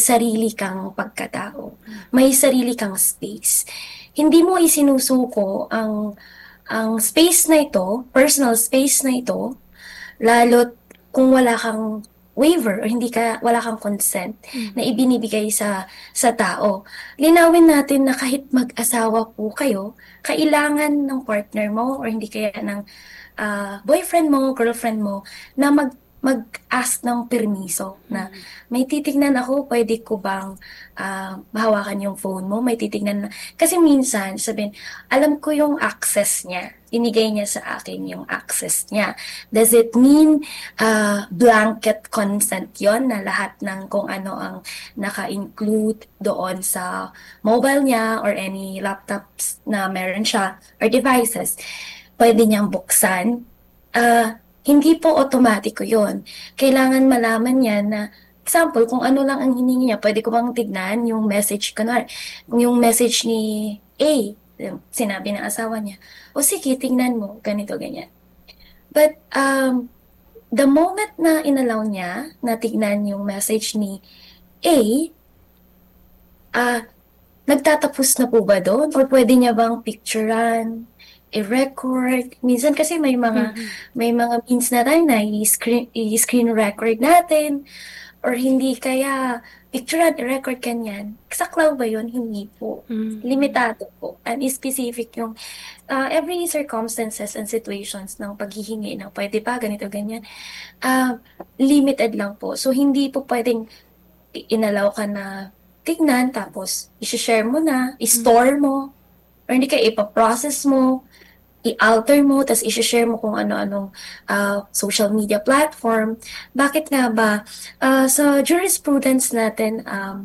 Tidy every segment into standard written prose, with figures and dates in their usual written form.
sarili kang pagkatao, may sarili kang space. Hindi mo isinusuko ang space na ito, personal space na ito, lalo't kung wala kang waiver o wala kang consent na ibinibigay sa tao. Linawin natin na kahit mag-asawa po kayo, kailangan ng partner mo or hindi kaya ng boyfriend mo, girlfriend mo na mag-ask ng permiso na may titignan ako, pwede ko bang mahawakan yung phone mo? May titignan na. Kasi minsan, sabihin, alam ko yung access niya. Inigay niya sa akin yung access niya. Does it mean blanket consent yon na lahat ng kung ano ang naka-include doon sa mobile niya or any laptops na meron siya or devices, pwede niyang buksan? Hindi po automatiko yun. Kailangan malaman niya na, example, kung ano lang ang hiningi niya, pwede ko bang tignan yung message, kunwari, yung message ni A, sinabi ng asawa niya, o sige, tignan mo, ganito, ganyan. But, the moment na inalaw niya na tignan yung message ni A, nagtatapos na po ba doon? Or pwede niya bang picturean, i-record? Minsan kasi may mga means na tayo na i-screen record natin or hindi kaya picturean, i-record kanyan. Saklaw ba yun? Hindi po. Limitado po. And specific yung every circumstances and situations ng paghihingi ng pwede ba, ganito, ganyan. Limited lang po. So, hindi po pwedeng inalaw ka na tignan, tapos i-share mo na, i-store mo, or hindi kaya ipaprocess mo, i-alter mo, tapos i-share mo kung ano-anong social media platform. Bakit nga ba? Sa jurisprudence natin,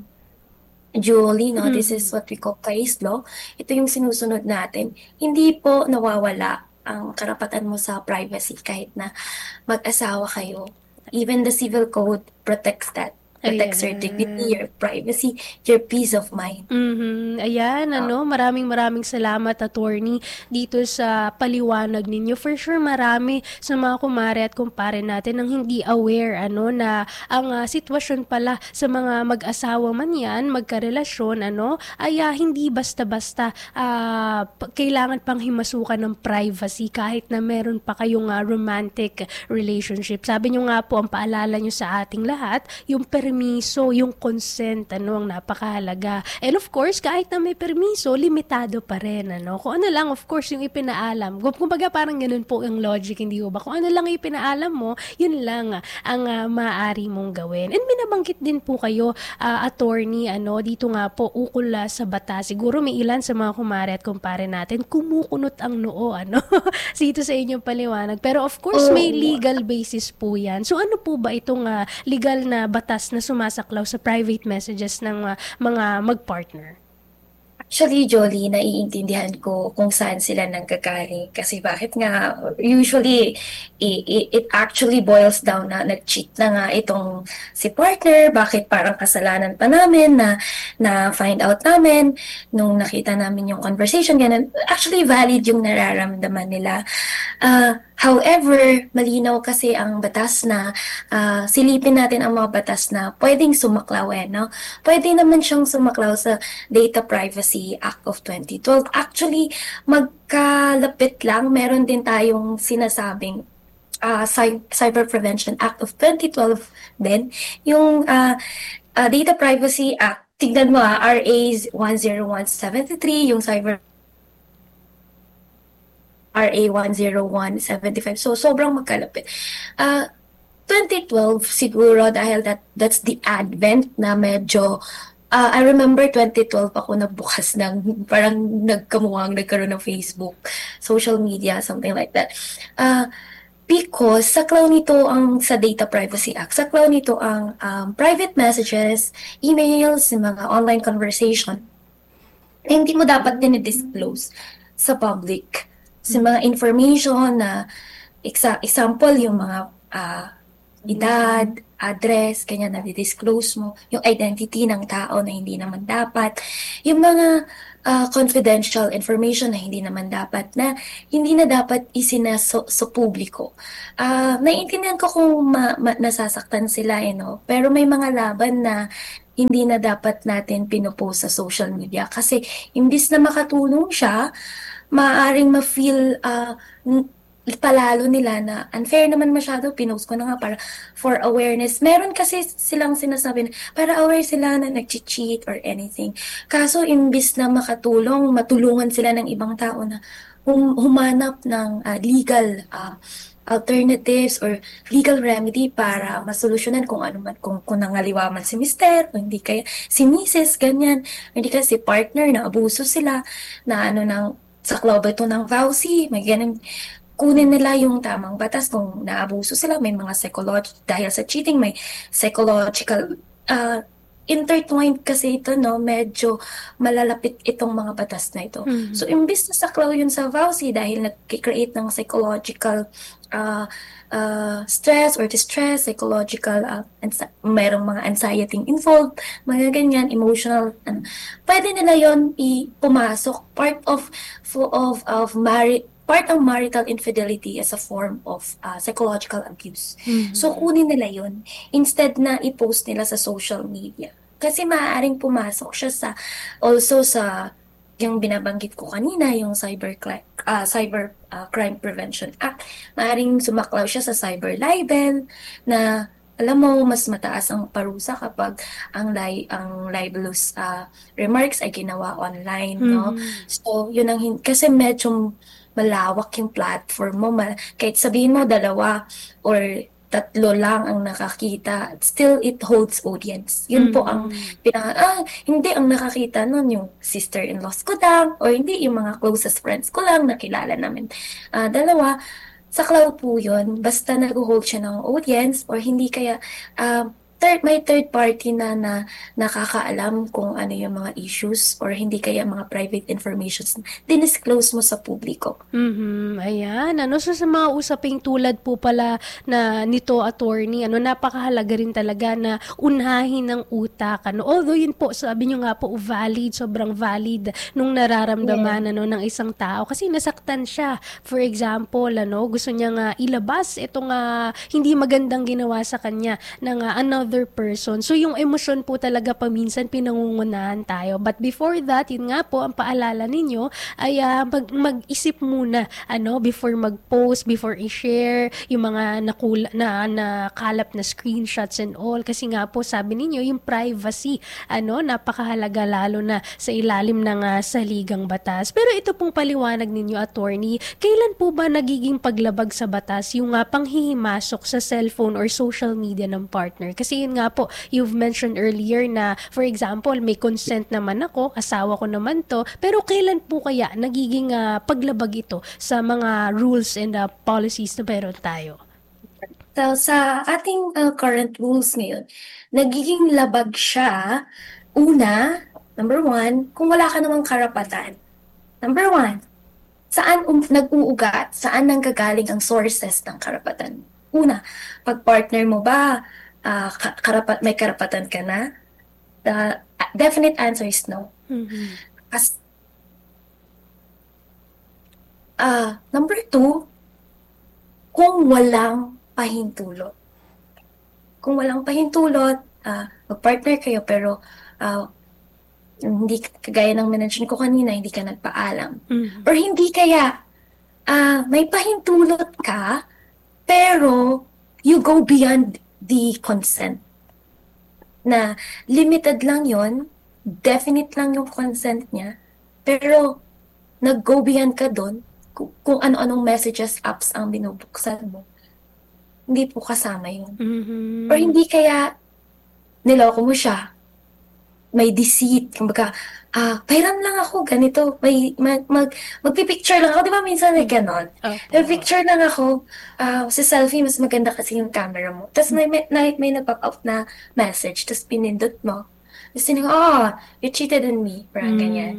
Julie, no, this is what we call case law. Ito yung sinusunod natin. Hindi po nawawala ang karapatan mo sa privacy kahit na mag-asawa kayo. Even the civil code protects that. Protects your dignity, your privacy, your peace of mind. Ayan, maraming salamat, attorney, dito sa paliwanag ninyo. For sure, marami sa mga kumare at kumpare natin ang hindi aware, na ang sitwasyon pala sa mga mag-asawa man yan, magkarelasyon, ay hindi basta-basta kailangan pang himasukan ng privacy kahit na meron pa kayong romantic relationship. Sabi nyo nga po, ang paalala nyo sa ating lahat, yung permiso, yung consent, ang napakahalaga. And of course, kahit na may permiso, limitado pa rin, Kung ano lang, of course, yung ipinaalam. Kumbaga parang ganun po yung logic, hindi ba? Kung ano lang ipinaalam mo, yun lang ang maaari mong gawin. And binabanggit din po kayo, attorney, dito nga po, ukol sa batas. Siguro may ilan sa mga kumare at kumpare natin, kumukunot ang noo, dito sa inyong paliwanag. Pero of course, may legal basis po yan. So ano po ba itong legal na batas na sumasaklaw sa private messages ng mga mag-partner? Actually, Jolie, naiintindihan ko kung saan sila nanggagaling. Kasi bakit nga, usually, it actually boils down na nag-cheat na nga itong si partner. Bakit parang kasalanan pa namin na find out namin nung nakita namin yung conversation. Ganun. Actually, valid yung nararamdaman nila. However, malinaw kasi ang batas na silipin natin ang mga batas na pwedeng sumaklaw no? Pwede naman siyang sumaklaw sa Data Privacy Act of 2012. Actually, magkalapit lang, meron din tayong sinasabing Cyber Prevention Act of 2012 din. Yung Data Privacy Act, tignan mo RA 10173, yung Cyber RA 10175. So, sobrang magkalapit. 2012 siguro dahil that's the advent na medyo I remember 2012 ako nagbukas ng parang nagkaroon ng Facebook, social media, something like that. Because saklaw nito ang sa Data Privacy Act, saklaw nito ang private messages, emails, mga online conversation. Hindi mo dapat din i-disclose sa public sa mga information na example yung mga edad, address, ganyan na disclose mo, yung identity ng tao na hindi naman dapat, yung mga confidential information na hindi naman dapat, na hindi na dapat isinaso sa publiko. Naiintindihan ko kung nasasaktan sila, no? Pero may mga laban na hindi na dapat natin pinopost sa social media kasi imbis na makatulong siya, maaaring ma-feel palalo nila na unfair naman masyado, pinost ko na nga para for awareness. Meron kasi silang sinasabi na para aware sila na nag-cheat or anything. Kaso imbis na makatulong, matulungan sila ng ibang tao na humanap ng legal alternatives or legal remedy para masolusyonan kung ano man, kung nangaliwa man si mister, o hindi kaya si misis, ganyan, hindi kaya si partner na abuso sila, na ano ng saklaw ba ito ng vowsy, may ganun, kunin nila yung tamang batas kung naabuso sila, may mga dahil sa cheating, may psychological, intertwined kasi ito, no? Medyo malalapit itong mga batas na ito. So, imbis na saklaw yun sa vowsy dahil nag-create ng psychological stress or distress, psychological, mayroong mga anxiety involved, mga ganyan, emotional, pwede nila yon pumasok, part ng marital infidelity as a form of psychological abuse. So, kunin nila yun instead na i-post nila sa social media. Kasi maaaring pumasok siya also sa yung binabanggit ko kanina, yung Cyber Crime Prevention Act. Maaaring sumaklaw siya sa cyber libel na alam mo, mas mataas ang parusa kapag ang libelous remarks ay ginawa online, no? So, yun kasi medyo malawak yung platform mo. Kahit sabihin mo dalawa or tatlo lang ang nakakita, still it holds audience. Yun po ang hindi ang nakakita nun yung sister-in-laws ko lang or hindi yung mga closest friends ko lang nakilala namin. Dalawa, saklaw po yun. Basta nag-hold siya ng audience or hindi kaya may third party na nakakaalam kung ano yung mga issues or hindi kaya mga private informations dinisclose mo sa publiko. Ayan, so sa mga usaping tulad po pala na nito, attorney, napakahalaga rin talaga na unahin ng utak, although yun po, sabi nyo nga po, sobrang valid nung nararamdaman, ng isang tao kasi nasaktan siya. For example, gusto niya nga ilabas itong hindi magandang ginawa sa kanya ng another person. So yung emosyon po talaga paminsan pinangungunahan tayo. But before that, yun nga po, ang paalala ninyo ay mag-isip muna before mag-post, before i-share yung mga nakalap na screenshots and all. Kasi nga po, sabi ninyo, yung privacy, napakahalaga lalo na sa ilalim ng saligang batas. Pero ito pong paliwanag ninyo, attorney, kailan po ba nagiging paglabag sa batas yung panghihimasok sa cellphone or social media ng partner? Kasi yun nga po, you've mentioned earlier na, for example, may consent naman ako, asawa ko naman to, pero kailan po kaya nagiging paglabag ito sa mga rules and policies na meron tayo? So, sa ating current rules ngayon, nagiging labag siya, number one, kung wala ka namang karapatan. Number one, saan nag-uugat, saan nanggagaling ang sources ng karapatan? Una, pag partner mo ba, may karapatan ka na? The definite answer is no. Number two, kung walang pahintulot. Kung walang pahintulot, mag-partner kayo pero hindi kagaya ng mention ko kanina, hindi ka nagpaalam. Or hindi kaya may pahintulot ka pero you go beyond the consent. Na limited lang yon, definite lang yung consent niya, pero nag-go beyond ka doon, kung ano-anong messages, apps ang binubuksan mo, hindi po kasama yun. Or hindi kaya niloko mo siya, may deceit, kumbaga, pairam lang ako, ganito, magpipicture lang ako, di ba minsan may ganon? Picture lang ako, sa selfie, mas maganda kasi yung camera mo. Tapos may nag-pop up na message, tapos pinindot mo. Tapos you cheated on me, parang ganyan.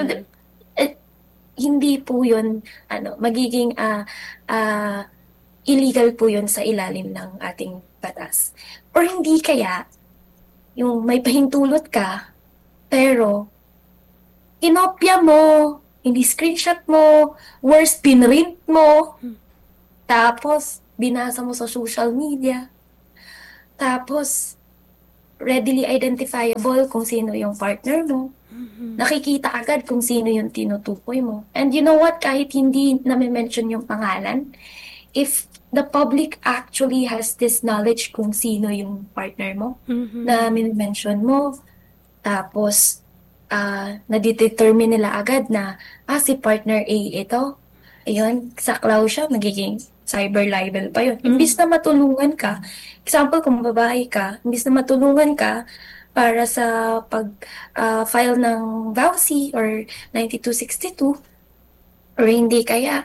Hindi po yun, magiging illegal po yun sa ilalim ng ating batas. Or hindi kaya, yung may pahintulot ka, pero kinopya mo, hindi screenshot mo, worst pinrint mo, tapos binasa mo sa social media, tapos readily identifiable kung sino yung partner mo. Nakikita agad kung sino yung tinutukoy mo. And you know what? Kahit hindi nami-mention yung pangalan, if the public actually has this knowledge kung sino yung partner mo, na mini-mention mo, tapos nadidetermine nila agad na, si partner A ito, ayun, saklaw siya, magiging cyber libel pa yun. Imbis na matulungan ka, example kung babae ka, imbis na matulungan ka para sa pag-file ng VAUSI or 9262, or hindi kaya,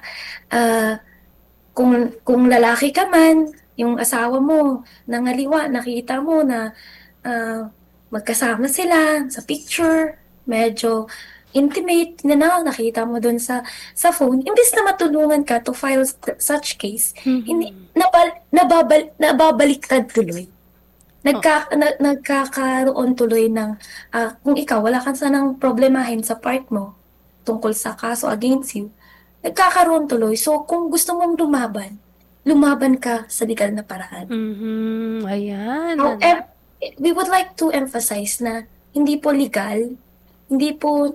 kung lalaki ka man, yung asawa mo, nangaliwa, nakita mo na magkasama sila sa picture, medyo intimate na nakita mo dun sa phone, imbes na matulungan ka to file such case, hindi, nababaliktad tuloy. Nagkakaroon tuloy ng, kung ikaw, wala kang sanang problemahin sa part mo tungkol sa kaso against you, nagkakaroon tuloy. So, kung gusto mong lumaban ka sa legal na paraan. Ayan. However, we would like to emphasize na hindi po legal, hindi po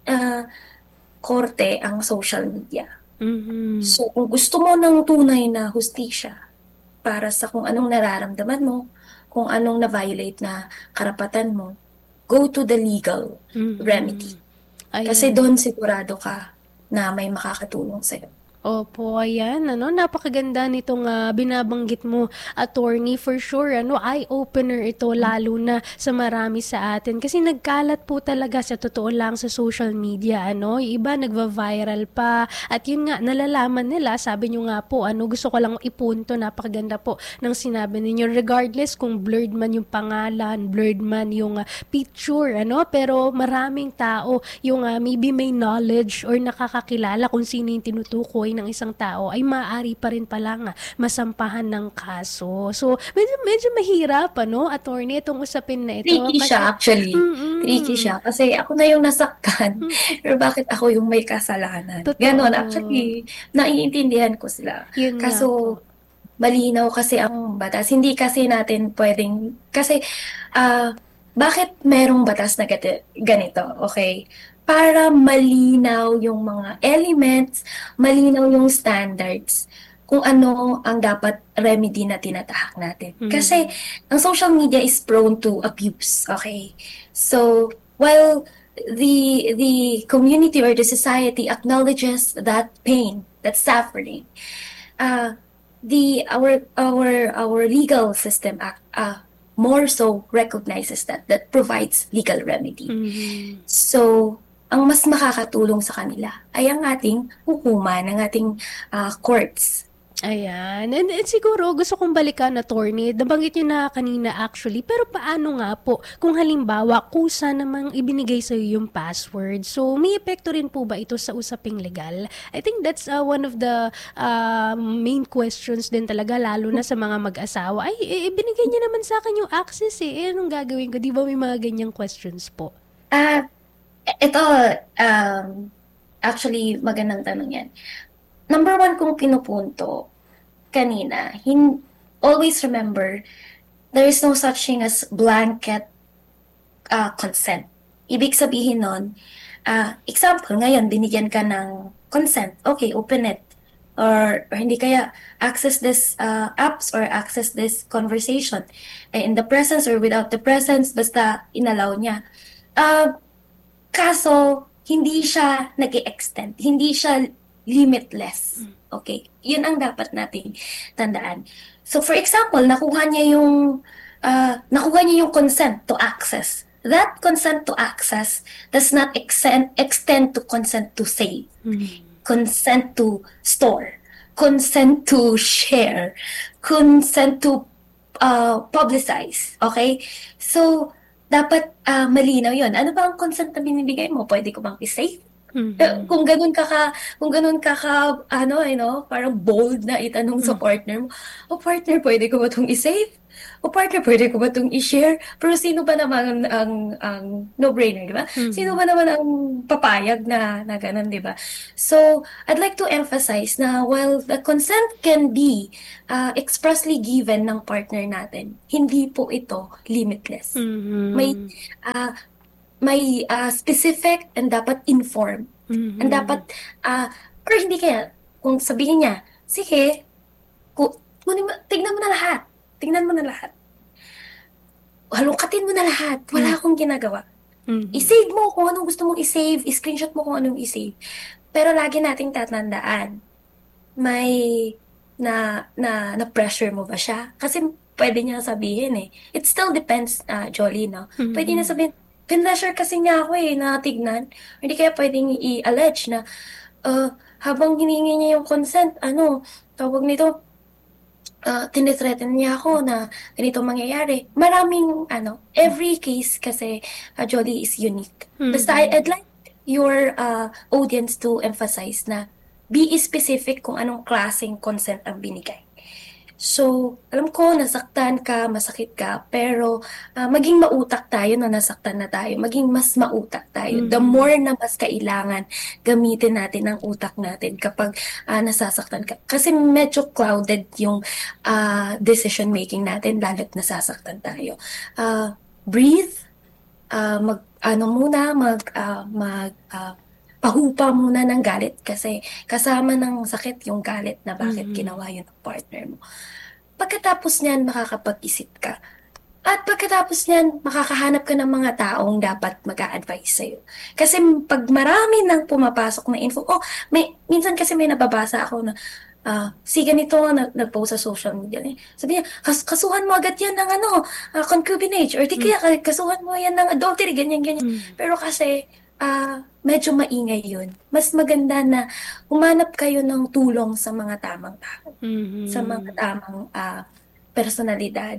korte ang social media. So, kung gusto mo ng tunay na hustisya para sa kung anong nararamdaman mo, kung anong na-violate na karapatan mo, go to the legal remedy. Kasi doon sigurado ka na may makakatulong sa'yo. Opo, ayan, napakaganda nitong binabanggit mo, attorney, for sure, eye-opener ito, lalo na sa marami sa atin. Kasi nagkalat po talaga sa totoo lang sa social media, yung iba nagva-viral pa, at yun nga, nalalaman nila, sabi nyo nga po, gusto ko lang ipunto, napakaganda po ng sinabi ninyo, regardless kung blurred man yung pangalan, blurred man yung picture, pero maraming tao, yung maybe may knowledge or nakakakilala kung sino yung tinutukoy ng isang tao, ay maaari pa rin pala nga masampahan ng kaso. So, medyo mahirap, attorney, itong usapin na ito. Tricky siya, actually. Tricky siya. Kasi ako na yung nasaktan. Pero bakit ako yung may kasalanan? Totoo. Ganon. Actually, naiintindihan ko sila. Yun nga Kaso, po. malinaw kasi ang batas. Hindi kasi natin pwedeng, kasi, bakit merong batas na ganito? Okay? Para malinaw yung mga elements, malinaw yung standards, kung ano ang dapat remedy na tinatahak natin. Kasi ang social media is prone to abuse, okay? So, while the community or the society acknowledges that pain, that suffering, our legal system more so recognizes that provides legal remedy. So, ang mas makakatulong sa kanila ay ang ating hukuman, ang ating courts. Ayan. And siguro, gusto kong balikan, attorney. Nabanggit nyo na kanina actually. Pero paano nga po kung halimbawa, kusa namang ibinigay sa'yo yung password? So, may epekto rin po ba ito sa usaping legal? I think that's one of the main questions din talaga, lalo na sa mga mag-asawa. Ay, ibinigay niya naman sa akin yung access anong gagawin ko? Di ba may mga ganyang questions po? Ito, actually, magandang tanong yan. Number one kong pinupunto kanina, always remember, there is no such thing as blanket consent. Ibig sabihin nun, example, ngayon, binigyan ka ng consent. Okay, open it. Or hindi kaya, access this apps or access this conversation. In the presence or without the presence, basta inallow niya. Kaso, hindi siya nag-extend. Hindi siya limitless. Okay? Yun ang dapat nating tandaan. So, for example, nakuha niya yung consent to access. That consent to access does not extend to consent to save, consent to store, consent to share, consent to publicize. Okay? So, dapat malinaw yun. Ano ba ang consent na binibigay mo? Pwede ko bang i-save? Mhm. Kung ganun ano, no, parang bold na itanong sa Hmm. partner mo, "O partner, pwede ko ba 'tong i-save? O partner, pwede ko ba 'tong i-share?" Pero sino ba naman ang no-brainer, di ba? Sino Mhm. ba naman ang papayag na gano'n, di ba? So, I'd like to emphasize na while the consent can be expressly given ng partner natin, hindi po ito limitless. May Mhm. ah, specific and dapat informed. And Mhm. dapat, or hindi kaya, kung sabihin niya, sige, tignan mo na lahat. Tignan mo na lahat. Halongkatin mo na lahat. Hmm. Wala akong ginagawa. Mhm. I-save mo kung anong gusto mong i-save. I-screenshot mo kung anong i-save. Pero lagi nating tatandaan, may na-pressure mo ba siya? Kasi pwede niya sabihin eh. It still depends, Jolly, no? Pwede na Mhm. sabihin, pinressure kasi niya ako eh, na tignan. Hindi kaya pwedeng i-allege na, habang hinihingi niya yung consent, tawag nito, tinithreaten niya ako na ganito mangyayari. Maraming, every case kasi, Jolly, is unique. Basta I'd Mhm. like your audience to emphasize na be specific kung anong klaseng consent ang binigay. So, alam ko nasaktan ka, masakit ka, pero maging mautak tayo na nasaktan na tayo. Maging mas mautak tayo. The Mhm. more na mas kailangan gamitin natin ang utak natin kapag nasasaktan ka. Kasi medyo clouded yung decision making natin lalo't nasasaktan tayo. Breathe, mag muna, pahupa muna ng galit kasi kasama ng sakit yung galit na bakit Mhm. ginawa yun ng partner mo. Pagkatapos niyan, makakapag-isip ka. At pagkatapos niyan, makakahanap ka ng mga taong dapat mag-a-advise sa'yo. Kasi pag marami nang pumapasok na info, minsan kasi may nababasa ako na, si ganito nag-post sa social media. Sabi niya, kasuhan mo agad yan ng concubinage, or di Mhm. kaya kasuhan mo yan ng adultery, ganyan, ganyan. Mhm. Pero kasi, medyo maingay yun. Mas maganda na humanap kayo ng tulong sa mga tamang tao, sa mga Mhm. tamang personalidad.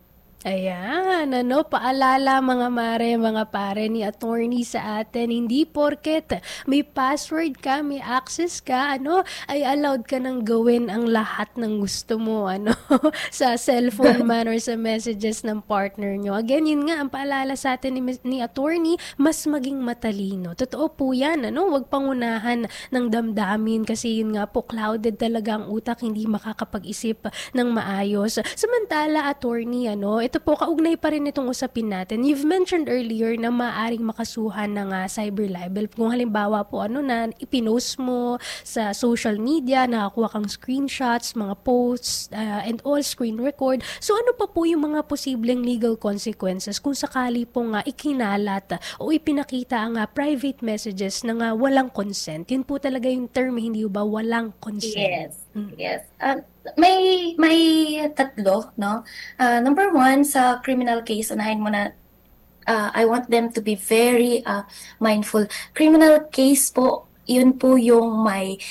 Ayan, paalala mga mare, mga pare ni attorney sa atin, hindi porket may password ka, may access ka, ay allowed ka nang gawin ang lahat ng gusto mo, sa cellphone man or sa messages ng partner nyo. Again, yun nga, ang paalala sa atin ni attorney, mas maging matalino. Totoo po yan, Huwag pangunahan ng damdamin kasi yun nga po, clouded talaga ang utak, hindi makakapag-isip ng maayos. Samantala, attorney, ito po, kaugnay pa rin itong usapin natin. You've mentioned earlier na maaaring makasuhan ng cyber libel. Kung halimbawa po, na ipinost mo sa social media, nakakuha kang screenshots, mga posts, and all screen record. So, ano pa po yung mga posibleng legal consequences kung sakali po nga ikinalat o ipinakita ang private messages na walang consent? Yun po talaga yung term, hindi ba walang consent? Yes, yes. May tatlo, no? Number one, sa criminal case, unahin mo na, I want them to be very mindful. Criminal case po, yun po yung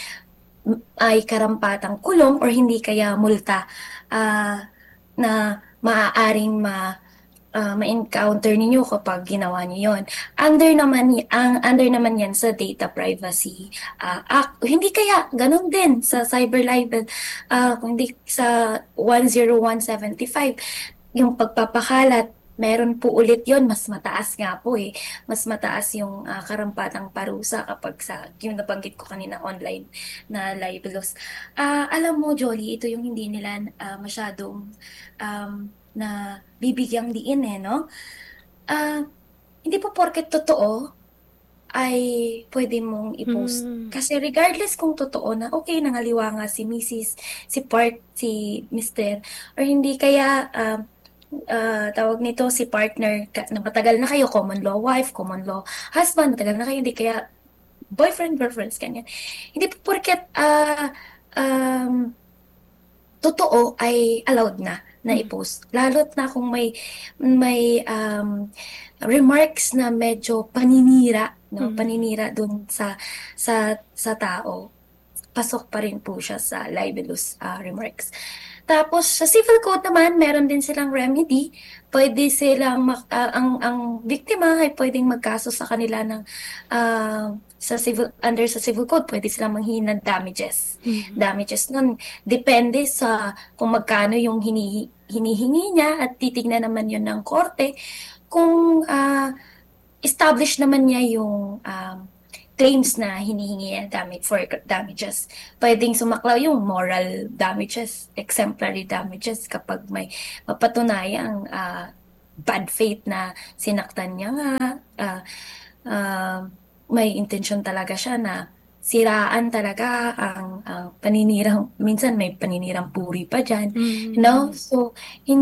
ay karampatang kulong or hindi kaya multa ah, na maaaring ma-encounter ninyo kapag ginawa niyo yon. Under naman yan sa Data Privacy Act. Hindi kaya ganun din sa cyber libel, kundi sa 10175, yung pagpapakalat, meron po ulit yon, mas mataas nga po eh. Mas mataas yung karampatang parusa kapag yung nabanggit ko kanina, online na libelous. Alam mo, Jolly, ito yung hindi nila masyadong na bibigyang diin eh, no? Ah, Hindi po porket totoo ay pwede mong i-post. Hmm. Kasi regardless kung totoo na, okay, nangaliwa nga si Mrs., si Mr., or hindi kaya, tawag nito, si partner, na matagal na kayo, common law wife, common law husband, matagal na kayo, hindi kaya boyfriend, girlfriends, ganyan. Hindi po porket totoo ay allowed na Hmm. i-post. Lalo't na kung may remarks na medyo paninira, no? Hmm. Paninira dun sa tao. Pasok pa rin po siya sa libelous remarks. Tapos sa civil code naman, meron din silang remedy. Pwede silang ang biktima ay pwedeng magkaso sa kanila ng sa civil code, pwede silang manghingi ng damages. Mhm. Damages nun, depende sa kung magkano yung hinihingi niya at titignan naman yun ng korte kung establish naman niya yung claims na hinihingi niya for damages. Pwedeng sumaklaw yung moral damages, exemplary damages kapag may mapatunayang bad faith na sinaktan niya nga, ah, ah, may intention talaga siya na siraan talaga ang paninirang, minsan may paninirang puri pa dyan, you know? Mhm. So,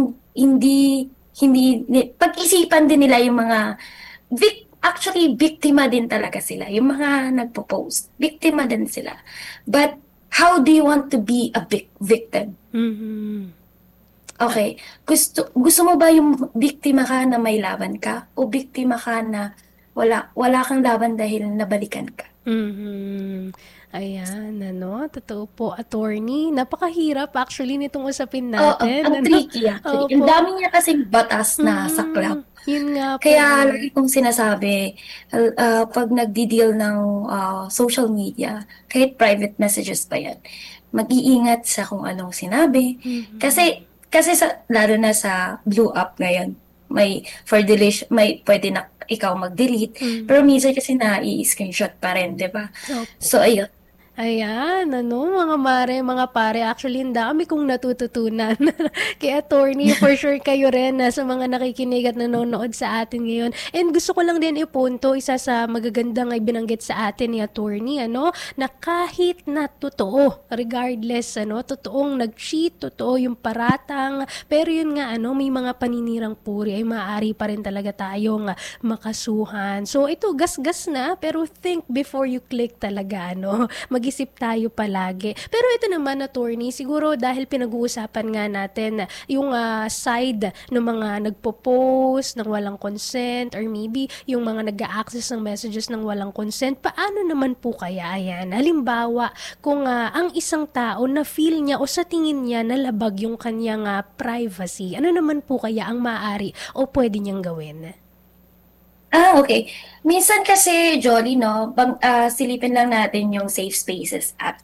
pag-isipan din nila yung mga, actually, biktima din talaga sila. Yung mga nagpo-post, biktima din sila. But, how do you want to be a victim? Mhm. Okay. Gusto mo ba yung biktima ka na may laban ka? O biktima ka na wala kang laban dahil nabalikan ka? Mhm. Ayan, totoo po, attorney. Napakahirap actually nitong usapin Oo, natin, ang tricky actually. Ang Opo. dami niya kasing batas na saklaw. Yun nga po Kaya eh. lagi kong sinasabi, pag nagdi-deal ng social media, kahit private messages pa yan, mag-iingat sa kung anong sinabi. Mhm. Kasi lalo na sa blue up ngayon, may pwede na ikaw mag-delete, pero Mhm. minsan kasi na-i-screenshot pa rin, di ba? Opo. So, ayun. Ayan, mga mare, mga pare, actually, ang dami kong natututunan kay attorney. For sure kayo rin na sa mga nakikinig at nanonood sa atin ngayon. And gusto ko lang din ipunto, isa sa magagandang ay binanggit sa atin ni attorney, na kahit na totoo, regardless, totoong nag-cheat, totoo yung paratang, pero yun nga, may mga paninirang puri ay maaari pa rin talaga tayong makasuhan. So, ito, gas-gas na, pero think before you click talaga, mag-isip tayo palagi. Pero ito naman, attorney, siguro dahil pinag-uusapan nga natin yung side ng mga nagpo-post ng walang consent or maybe yung mga nag-a-access ng messages ng walang consent, paano naman po kaya yan? Halimbawa, kung ang isang tao na feel niya o sa tingin niya nalabag yung kanyang privacy, ano naman po kaya ang maaari o pwede niyang gawin? Okay. Minsan kasi, Jolly, no, silipin lang natin yung Safe Spaces Act.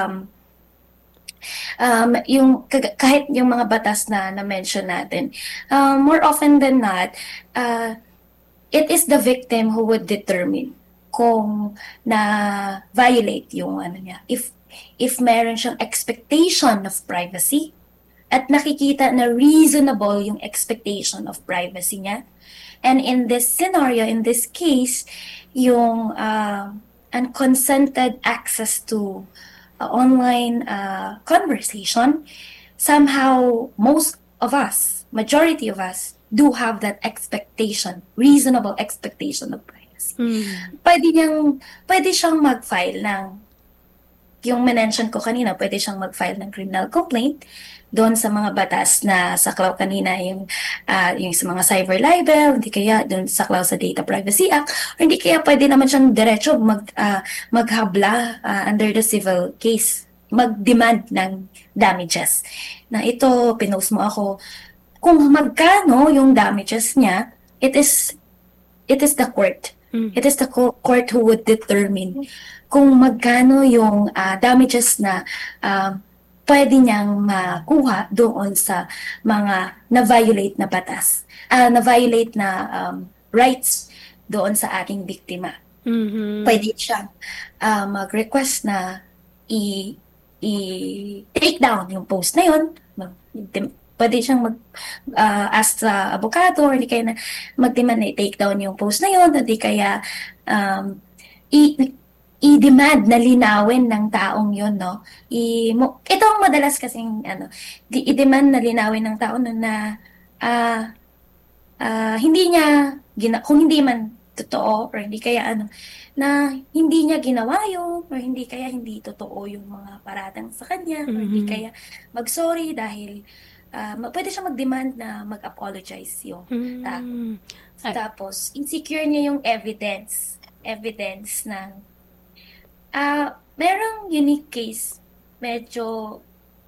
Kahit yung mga batas na na-mention natin, more often than not, uh, it is the victim who would determine kung na-violate yung ano niya. If meron siyang expectation of privacy, at nakikita na reasonable yung expectation of privacy niya. And in this scenario, in this case, yung unconsented access to online conversation, somehow most of us, majority of us, do have that expectation, reasonable expectation of privacy. Mm. Pwede siyang mag-file ng, yung mention ko kanina, pwede siyang mag-file ng criminal complaint doon sa mga batas na saklaw kanina, yung sa mga cyber libel, hindi kaya doon saklaw sa Data Privacy Act, or hindi kaya pwede naman siyang diretso maghabla under the civil case, mag-demand ng damages. Na ito, pinost mo ako, kung magkano yung damages niya, it is the court. Mm. It is the court who would determine kung magkano yung damages na pwede niyang makuha doon sa mga na-violate na batas, na-violate na rights doon sa aking biktima. Mhm. Pwede siyang mag-request na i- i-take down yung post na yun. Pwede siyang ask sa abogado or di kaya na mag-demand na i-take down yung post na yun, o di kaya um, i- i-demand na linawin ng taong yun, no? Ito ang madalas kasing, i-demand na linawin ng tao no, na ah, hindi niya, kung hindi man totoo, or hindi kaya na hindi niya ginawa yun, or hindi kaya hindi totoo yung mga paratang sa kanya, or hindi Mhm. kaya mag-sorry dahil pwede siya mag-demand na mag-apologize yung tao. Mm. Ay, Tapos, insecure niya yung evidence ng merong unique case, medyo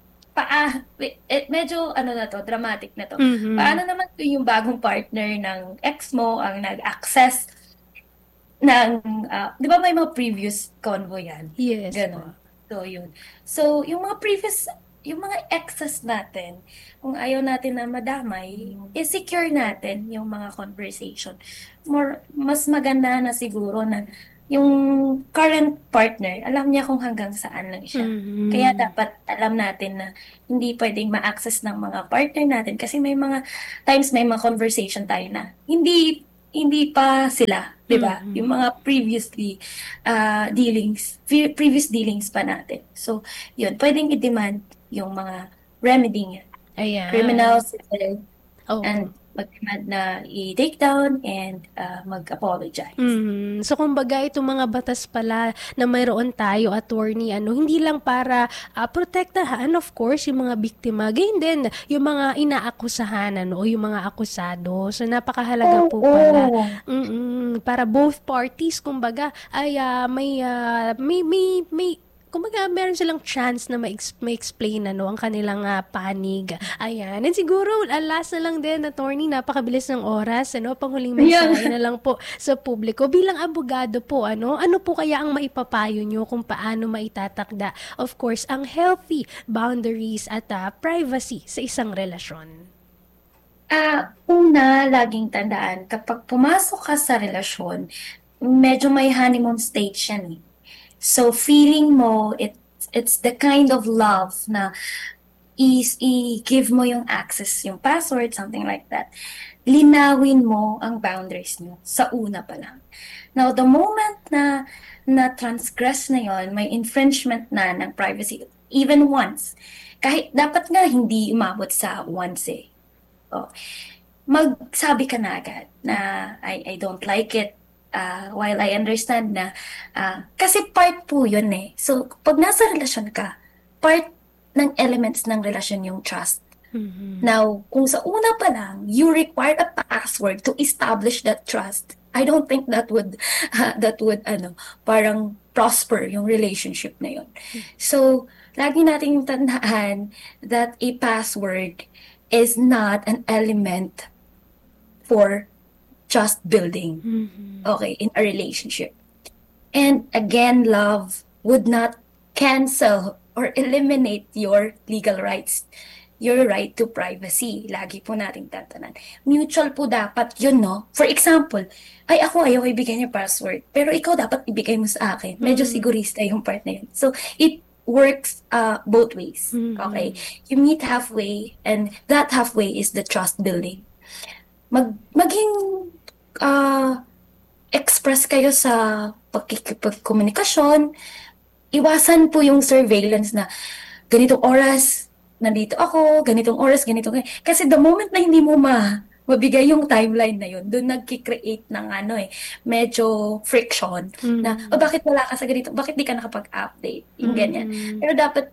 medyo na to, dramatic na to. mhm. Paano naman kung yung bagong partner ng ex mo ang nag-access ng, 'di ba may mga previous convo yan? Yes po. Gano'n. So, yun. So, yung mga exes natin, kung ayaw natin na madamay, i-secure natin yung mga conversation. Mas maganda na siguro na yung current partner, alam niya kung hanggang saan lang siya. Kaya Mhm. dapat alam natin na hindi pwedeng ma-access ng mga partner natin kasi may mga times may mga conversation tayo na hindi pa sila, 'di ba? Yung Mhm. mga previous dealings pa natin. So, yun, pwedeng i-demand yung mga remedy niya. Criminal, Ayan. civil, Opo. and mag-demand na i-take down and mag-apologize. So kumbaga itong mga batas pala na mayroon tayo, attorney, hindi lang para protektahan of course yung mga biktima, gayon din yung mga inaakusahan o yung mga akusado. So napakahalaga po pala. Oo. Para both parties kumbaga ay may kumbaga meron silang chance na ma-explain ang kanilang panig. Ayan. And siguro, last na lang din, attorney, napakabilis ng oras, panghuling Kaya mensahe na lang po sa publiko. Bilang abogado po, ano po kaya ang maipapayo nyo kung paano maitatakda, of course, ang healthy boundaries at privacy sa isang relasyon? una, laging tandaan, kapag pumasok ka sa relasyon, medyo may honeymoon stage yan eh. So, feeling mo, it's the kind of love na i-give mo yung access, yung password, something like that. Linawin mo ang boundaries nyo sa una pa lang. Now, the moment na transgress na yon, may infringement na ng privacy, even once, kahit dapat nga hindi umabot sa once eh. Oh, magsabi ka na agad na I don't like it. While I understand na kasi part po yun eh. So, pag nasa relasyon ka, part ng elements ng relasyon yung trust. Mhm. Now, kung sa una pa lang, you require a password to establish that trust, I don't think parang prosper yung relationship na yun. So, lagi nating tandaan that a password is not an element for trust building, Mhm. okay, in a relationship. And again, love would not cancel or eliminate your legal rights, your right to privacy. Lagi po nating tatanan. Mutual po dapat yun, no? For example, ay ako ayaw ibigay niya password, pero ikaw dapat ibigay mo sa akin. Medyo Mhm. sigurista yung part na yun. So, it works both ways. Okay? Mhm. You meet halfway, and that halfway is the trust building. Maging ah, express kayo sa pagkikipagkomunikasyon. Iwasan po yung surveillance na ganitong oras, nandito ako, ganitong oras, Kasi the moment na hindi mo mabigay yung timeline na yun, doon nagki-create ng medyo friction na, Mhm. bakit wala ka sa ganito? Bakit di ka nakapag-update? Yung ganyan. Mhm. Pero dapat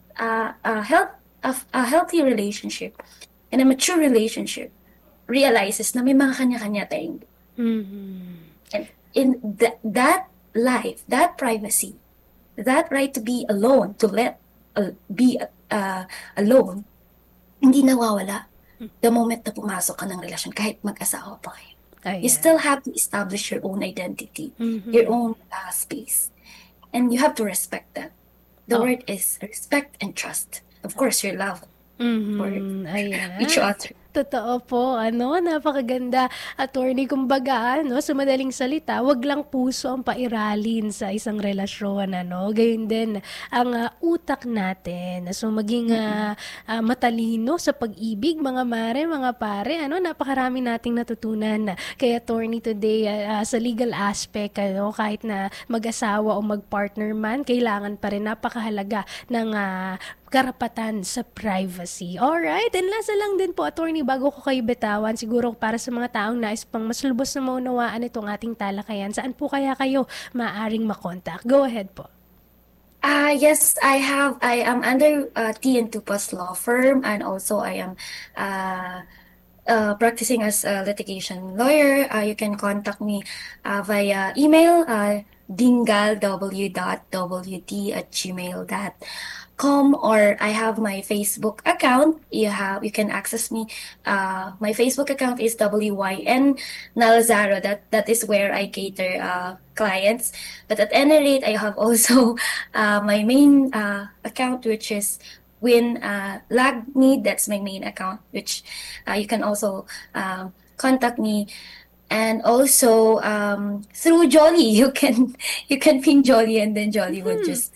a healthy relationship and a mature relationship realizes na may mga kanya-kanya tayong Mhm. and that life, that privacy, that right to be alone, to be alone, hindi nawawala the moment na pumasok ka ng relasyon, kahit mag-asawa pa kayo. You Ayan. still have to establish your own identity, your Mhm. own space. And you have to respect that. The Oh. word is respect and trust. Of course, your love for each Ayan. other. Totoo po, napakaganda, attorney. Kumbaga, sa madaling salita, wag lang puso ang pairalin sa isang relasyon, Gayon din ang utak natin. So, maging Mm-mm. matalino sa pag-ibig, mga mare, mga pare, napakarami nating natutunan kay attorney today sa legal aspect, kahit na mag-asawa o mag-partner man, kailangan pa rin napakahalaga ng karapatan sa privacy. Alright, and last na lang din po, attorney, bago ko kayo bitawan, siguro para sa mga taong nais pang mas lubos na maunawaan itong ating talakayan, saan po kaya kayo maaring makontak? Go ahead po. Yes, I am under T and Tupas Law Firm, and also I am uh, practicing as a litigation lawyer, you can contact me via email, dingalw.wt@gmail.com, or I have my Facebook account. You can access me. My Facebook account is WYN Nalzaro. That is where I cater clients. But at any rate, I have also my main account, which is Win Lagni. That's my main account, which you can also contact me. And also through Jolly, you can ping Jolly, and then Jolly would just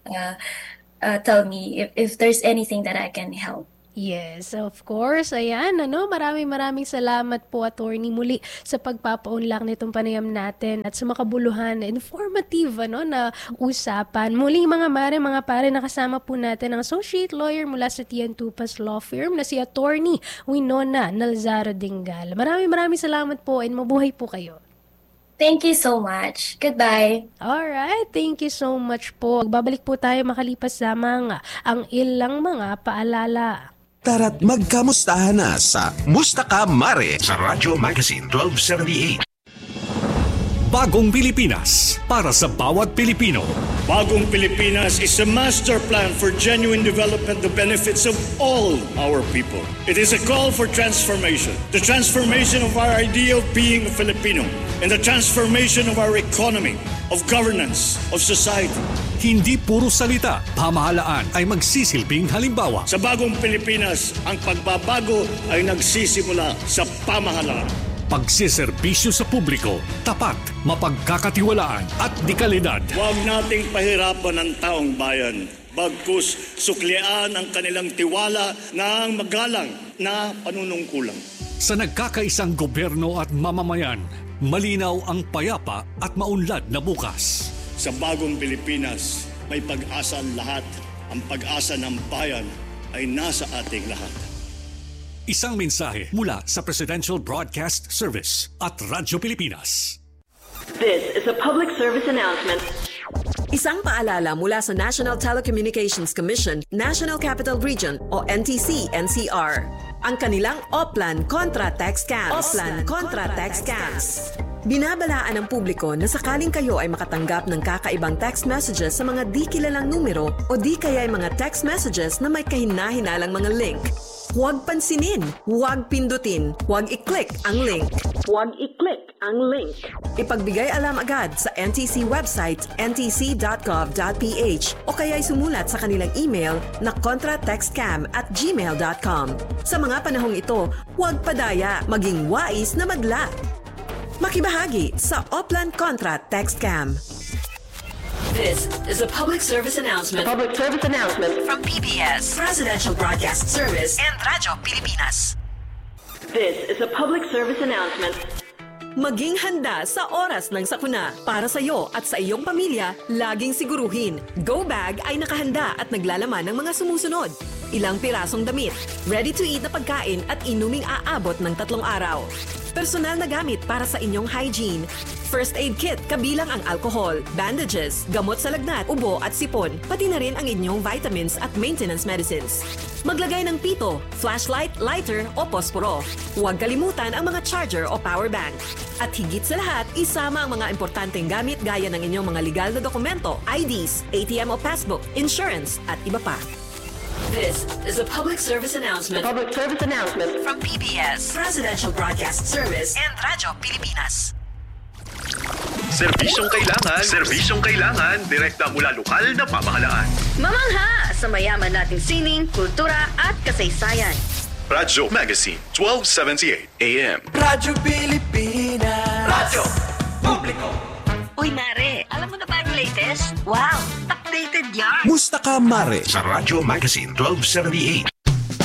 tell me if there's anything that I can help. Yes, of course. Ayan, maraming salamat po, attorney, muli sa pagpapaunlak nitong panayam natin at sa makabuluhan, informative na usapan. Muli mga pare, nakasama po natin ang associate lawyer mula sa Tian Tupas Law Firm na si attorney Winona Nalzaro Dingal. Maraming salamat po and mabuhay po kayo. Thank you so much. Goodbye. Alright, thank you so much po. Babalik po tayo makalipas lamang ang ilang mga paalala. Tara't magkamustahan na sa Musta Ka Mare sa Radyo Magazine 1278. Bagong Pilipinas para sa bawat Pilipino. Bagong Pilipinas is a master plan for genuine development, the benefits of all our people. It is a call for transformation. The transformation of our idea of being a Filipino and the transformation of our economy, of governance, of society. Hindi puro salita, pamahalaan ay magsisilbing halimbawa. Sa Bagong Pilipinas, ang pagbabago ay nagsisimula sa pamahalaan. Pagsiservisyo sa publiko, tapat, mapagkakatiwalaan at dekalidad. Huwag nating pahirapan ang taong bayan. Bagkus suklian ang kanilang tiwala ng magalang na panunungkulan. Sa nagkakaisang gobyerno at mamamayan, malinaw ang payapa at maunlad na bukas. Sa Bagong Pilipinas, may pag-asa ang lahat. Ang pag-asa ng bayan ay nasa ating lahat. Isang mensahe mula sa Presidential Broadcast Service at Radyo Pilipinas. This is a public service announcement. Isang paalala mula sa National Telecommunications Commission, National Capital Region o NTC-NCR. Ang kanilang Oplan Contra Tax Scams. Binabalaan ng publiko na sakaling kayo ay makatanggap ng kakaibang text messages sa mga di kilalang numero o di kaya ay mga text messages na may kahina-hinalang mga link. Huwag pansinin, huwag pindutin, huwag i-click ang link. Ipagbigay alam agad sa NTC website ntc.gov.ph o kaya'y sumulat sa kanilang email na contratextcam@gmail.com. Sa mga panahong ito, huwag padaya, maging wais na madla. Makibahagi sa Oplan Contra Text Scam. This is a public service announcement. From PBS, Presidential Broadcast Service, and Radyo Pilipinas. This is a public service announcement. Maging handa sa oras ng sakuna. Para sa iyo at sa iyong pamilya, laging siguruhin. Go Bag ay nakahanda at naglalaman ng mga sumusunod. Ilang pirasong damit, ready-to-eat na pagkain at inuming aabot ng 3 araw. Personal na gamit para sa inyong hygiene. First aid kit kabilang ang alcohol, bandages, gamot sa lagnat, ubo at sipon, pati na rin ang inyong vitamins at maintenance medicines. Maglagay ng pito, flashlight, lighter o posporo. Huwag kalimutan ang mga charger o power bank. At higit sa lahat, isama ang mga importanteng gamit gaya ng inyong mga legal na dokumento, IDs, ATM o passbook, insurance at iba pa. This is a public service announcement. From PBS, Presidential Broadcast Service, and Radyo Pilipinas. Serbisyong kailangan, direkta mula lokal na pamahalaan. Mamangha sa mayaman nating sining, kultura at kasaysayan. Radyo Magazine 1278 AM. Radyo Pilipinas. Radyo Publiko. Uy, Mare, alam mo na ba ang latest? Wow, updated yan! Musta Ka Mare sa Radyo Magazine 1278.